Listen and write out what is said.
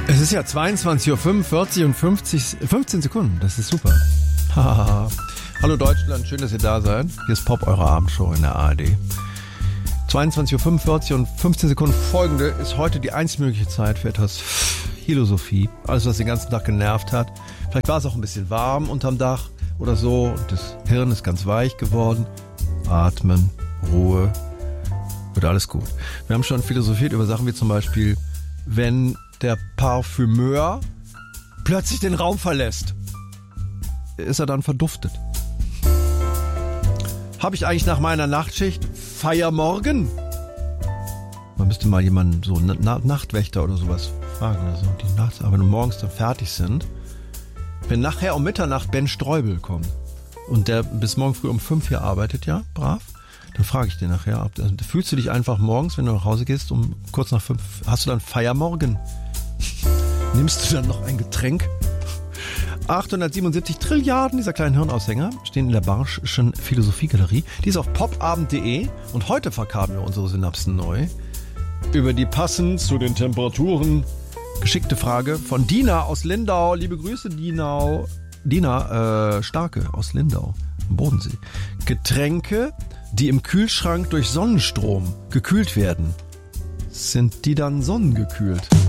Es ist ja 22.45 Uhr und 15 Sekunden. Das ist super. Hallo Deutschland, schön, dass ihr da seid. Hier ist Pop, eure Abendshow in der ARD. 22.45 Uhr und 15 Sekunden. Folgende ist heute die einzig mögliche Zeit für etwas Philosophie. Alles, was den ganzen Tag genervt hat. Vielleicht war es auch ein bisschen warm unterm Dach oder so. Und das Hirn ist ganz weich geworden. Atmen, Ruhe, wird alles gut. Wir haben schon philosophiert über Sachen wie zum Beispiel, wenn der Parfümeur plötzlich den Raum verlässt, ist er dann verduftet? Habe ich eigentlich nach meiner Nachtschicht Feiermorgen? Man müsste mal jemanden, so Nachtwächter oder sowas fragen, also die nachts, aber nur morgens dann fertig sind. Wenn nachher um Mitternacht Ben Streubel kommt und der bis morgen früh um 5 hier arbeitet, ja, brav, dann frage ich den nachher, fühlst du dich einfach morgens, wenn du nach Hause gehst, um kurz nach 5, hast du dann Feiermorgen? Nimmst du dann noch ein Getränk? 877 Trilliarden dieser kleinen Hirnaushänger stehen in der Barsch'schen Philosophiegalerie. Die ist auf popabend.de und heute verkamen wir unsere Synapsen neu. Über die passend zu den Temperaturen geschickte Frage von Dina aus Lindau. Liebe Grüße, Dina Starke aus Lindau am Bodensee. Getränke, die im Kühlschrank durch Sonnenstrom gekühlt werden, sind die dann sonnengekühlt?